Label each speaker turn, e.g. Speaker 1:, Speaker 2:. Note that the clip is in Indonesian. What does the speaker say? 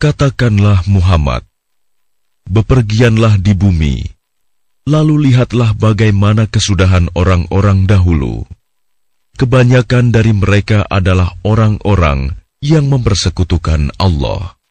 Speaker 1: Katakanlah Muhammad, bepergianlah di bumi, lalu lihatlah bagaimana kesudahan orang-orang dahulu. Kebanyakan dari mereka adalah orang-orang yang mempersekutukan Allah.